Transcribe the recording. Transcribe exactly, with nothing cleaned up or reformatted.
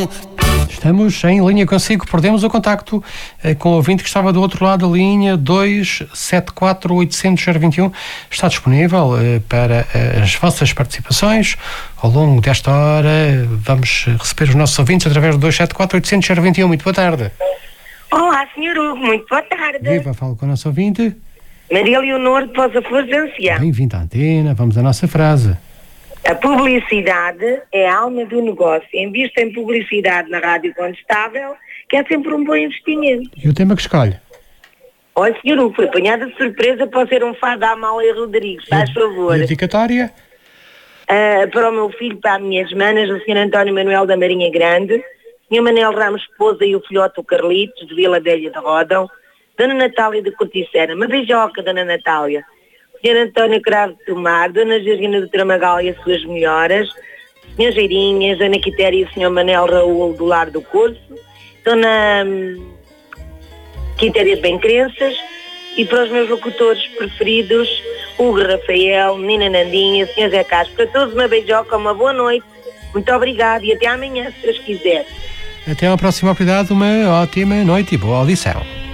um. Estamos em linha consigo, perdemos o contacto eh, com o ouvinte que estava do outro lado da linha. Dois sete quatro oito zero zero dois um está disponível eh, para eh, as vossas participações. Ao longo desta hora vamos receber os nossos ouvintes através do dois sete quatro oito zero zero dois um. Muito boa tarde. Olá, senhor Hugo, muito boa tarde. Viva, falo com o nosso ouvinte. Maria Leonor de Poza Flores de Ancião. Bem-vindo à antena, vamos à nossa frase. A publicidade é a alma do negócio. Invista em publicidade na rádio contestável, que é sempre um bom investimento. E o tema que escolhe? Olha, senhor Hugo, foi apanhada de surpresa para ser um fado da Amália Rodrigues, faz favor. Dedicatória? Uh, para o meu filho, para as minhas manas, o senhor António Manuel da Marinha Grande, o senhor Manel Ramos Esposa e o filhote o Carlitos, de Vila Velha de Rodão, Dona Natália de Corticera, uma beijoca, Dona Natália, senhor António Cravo de Tomar, Dona Georgina do Tramagal e as suas melhoras, senhor Geirinhas, Dona Quitéria e o senhor Manel Raul do Lar do Curso, Dona hum, Quitéria de Bem-Crenças, e para os meus locutores preferidos, Hugo Rafael, Menina Nandinha, senhor Zé Castro, para todos uma beijoca, uma boa noite, muito obrigado e até amanhã, se Deus quiser. Até à próxima oportunidade, uma ótima noite e boa audição.